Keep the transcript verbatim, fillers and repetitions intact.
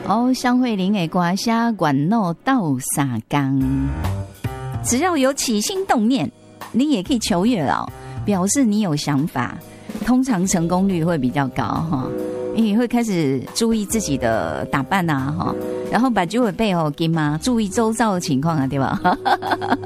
哦，香慧玲的歌声管闹到三江，只要有起心动念，你也可以求月老，表示你有想法，通常成功率会比较高哈。你会开始注意自己的打扮啊哈，然后把酒会背后给嘛，注意周遭的情况啊，对吧？